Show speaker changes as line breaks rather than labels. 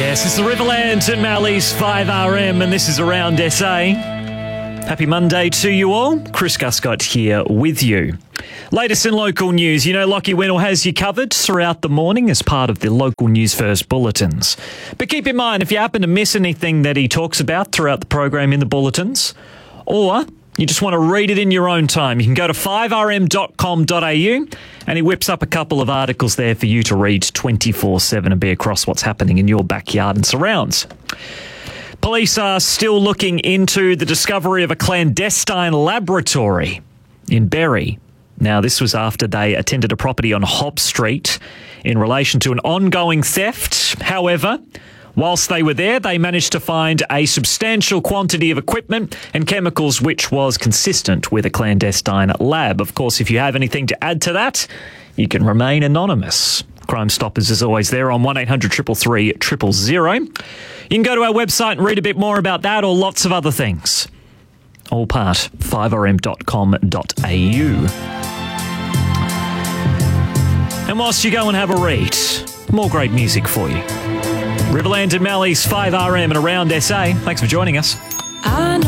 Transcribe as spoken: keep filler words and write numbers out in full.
Yes, it's the Riverland and Mallee's five R M, and this is Around S A. Happy Monday to you all. Chris Guscott here with you. Latest in local news. You know, Lachie Wennell has you covered throughout the morning as part of the local News First bulletins. But keep in mind, if you happen to miss anything that he talks about throughout the program in the bulletins, or you just want to read it in your own time, you can go to five r m dot com dot a u and he whips up a couple of articles there for you to read twenty-four seven and be across what's happening in your backyard and surrounds. Police are still looking into the discovery of a clandestine laboratory in Berry. Now, this was after they attended a property on Hobbs Street in relation to an ongoing theft. However, whilst they were there, they managed to find a substantial quantity of equipment and chemicals which was consistent with a clandestine lab. Of course, if you have anything to add to that, you can remain anonymous. Crime Stoppers is always there on one eight hundred three three three zero zero. You can go to our website and read a bit more about that or lots of other things. All part five r m dot com dot a u. And whilst you go and have a read, more great music for you. Riverland and Mallee's five R M and Around S A. Thanks for joining us.
I know